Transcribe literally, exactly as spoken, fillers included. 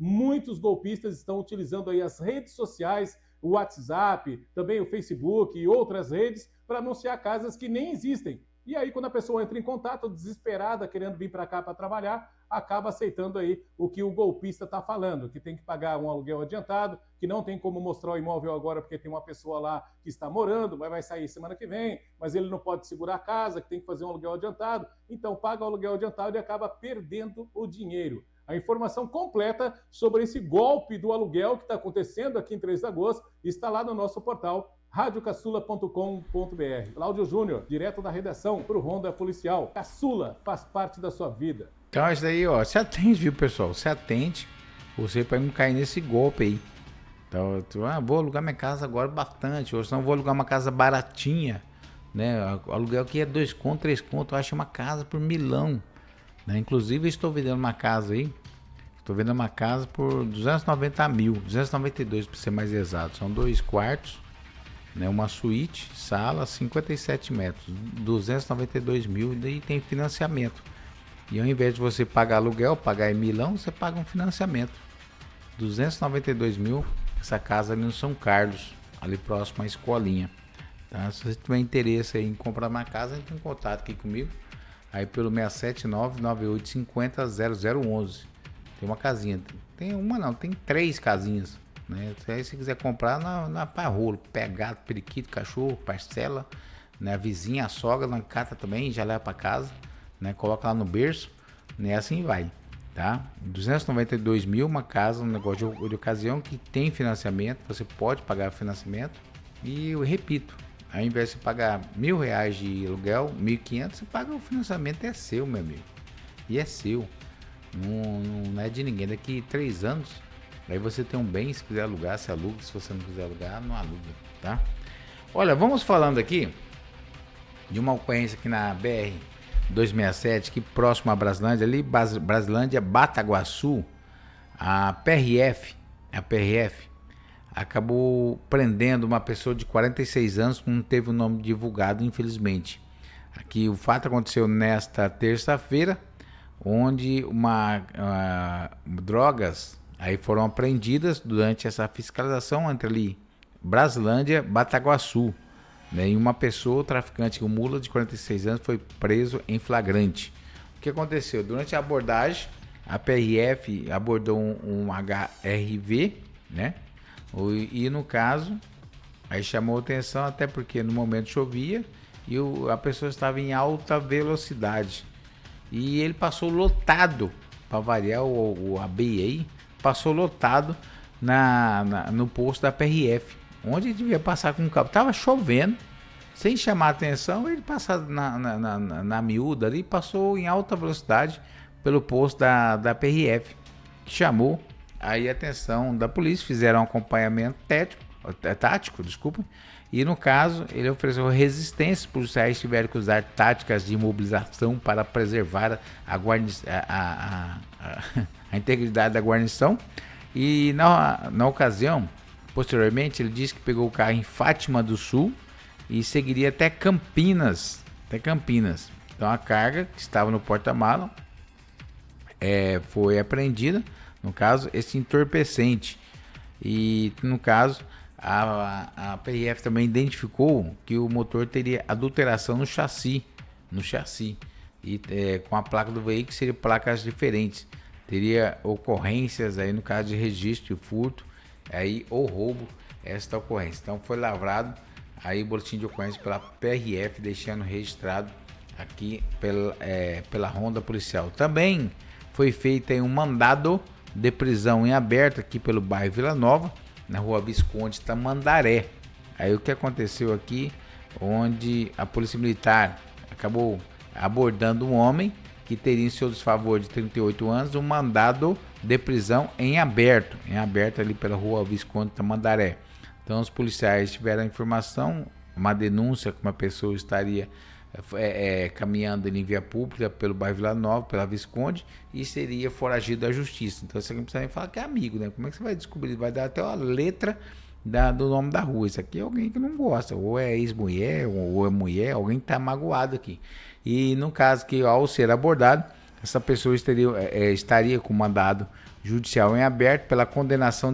muitos golpistas estão utilizando aí as redes sociais, o WhatsApp, também o Facebook e outras redes para anunciar casas que nem existem. E aí, quando a pessoa entra em contato, desesperada, querendo vir para cá para trabalhar, acaba aceitando aí o que o golpista está falando, que tem que pagar um aluguel adiantado, que não tem como mostrar o imóvel agora porque tem uma pessoa lá que está morando, mas vai sair semana que vem, mas ele não pode segurar a casa, que tem que fazer um aluguel adiantado. Então, paga o aluguel adiantado e acaba perdendo o dinheiro. A informação completa sobre esse golpe do aluguel que está acontecendo aqui em três de agosto está lá no nosso portal rádio caçula ponto com ponto b r. Cláudio Júnior, direto da redação para o Ronda Policial. Caçula faz parte da sua vida. Então, isso daí, ó, se atende, viu, pessoal? Se atende, você para não cair nesse golpe aí. Então, tu, ah, vou alugar minha casa agora bastante, ou senão vou alugar uma casa baratinha, né? O aluguel aqui é dois contos, três contos, eu acho uma casa por milão, né? Inclusive, estou vendendo uma casa aí, estou vendendo uma casa por duzentos e noventa mil, duzentos e noventa e dois para ser mais exato. São dois quartos, né? Uma suíte, sala, cinquenta e sete metros, duzentos e noventa e dois mil, e daí tem financiamento. E ao invés de você pagar aluguel, pagar em milão, você paga um financiamento. duzentos e noventa e dois mil, essa casa ali no São Carlos, ali próximo à escolinha. Tá? Se você tiver interesse em comprar uma casa, entre em contato aqui comigo. Aí pelo seis sete nove, nove oito cinco zero, zero zero um um. Tem uma casinha. Tem uma não, tem três casinhas. Né? Aí se quiser comprar na, na parrolo, pega gato, periquito, cachorro, parcela, né? A vizinha, a sogra, não cata também, já leva para casa. Né, coloca lá no berço, né, assim vai, tá? duzentos e noventa e dois mil, uma casa, um negócio de, de ocasião que tem financiamento, você pode pagar financiamento. E eu repito, ao invés de você pagar mil reais de aluguel, mil e quinhentos, você paga o financiamento, é seu, meu amigo. E é seu, não, não é de ninguém. Daqui três anos, aí você tem um bem, se quiser alugar, se aluga, se você não quiser alugar, não aluga, tá? Olha, vamos falando aqui de uma ocorrência aqui na B R duzentos e sessenta e sete, aqui próximo a Brasilândia, ali, Brasilândia, Bataguaçu, a P R F, a P R F acabou prendendo uma pessoa de quarenta e seis anos que não teve o nome divulgado, infelizmente. Aqui o fato aconteceu nesta terça-feira, onde uma uh, drogas aí foram apreendidas durante essa fiscalização entre ali Brasilândia e Bataguaçu. E uma pessoa, o traficante, o mula de quarenta e seis anos, foi preso em flagrante. O que aconteceu? Durante a abordagem, a P R F abordou um, um H R V, né? E no caso, aí chamou atenção, até porque no momento chovia e o, a pessoa estava em alta velocidade. E ele passou lotado, para variar o, o A B aí, passou lotado na, na, no posto da P R F. Onde ele devia passar com o carro. Tava chovendo, sem chamar atenção, ele passou na, na, na, na, na miúda ali, passou em alta velocidade pelo posto da, da P R F, que chamou aí a atenção da polícia, fizeram um acompanhamento tático, tático, desculpa, e no caso ele ofereceu resistência. Os policiais tiveram que usar táticas de imobilização para preservar a, guarni a, a, a, a integridade da guarnição, e na, na ocasião, posteriormente, ele disse que pegou o carro em Fátima do Sul e seguiria até Campinas. Até Campinas. Então a carga que estava no porta-mala é, foi apreendida. No caso, esse entorpecente. E no caso, a, a P R F também identificou que o motor teria adulteração no chassi. No chassi. E é, com a placa do veículo seria placas diferentes. Teria ocorrências aí no caso de registro de furto aí ou roubo, esta ocorrência. Então foi lavrado aí o boletim de ocorrência pela P R F, deixando registrado aqui pela, é, pela Ronda Policial. Também foi feito aí um mandado de prisão em aberto aqui pelo bairro Vila Nova, na rua Visconde Tamandaré. Aí o que aconteceu aqui, onde a polícia militar acabou abordando um homem que teria em seu desfavor de trinta e oito anos um mandado de prisão em aberto, em aberto ali pela rua Visconde Tamandaré. Então os policiais tiveram a informação, uma denúncia que uma pessoa estaria é, é, caminhando em via pública pelo bairro Vila Nova, pela Visconde, e seria foragido da justiça. Então você não precisa nem falar que é amigo, né? Como é que você vai descobrir? Vai dar até uma letra da, do nome da rua. Isso aqui é alguém que não gosta, ou é ex-mulher, ou é mulher, alguém que está magoado aqui. E no caso que ao ser abordado, essa pessoa estaria, é, estaria com mandado judicial em aberto pela condenação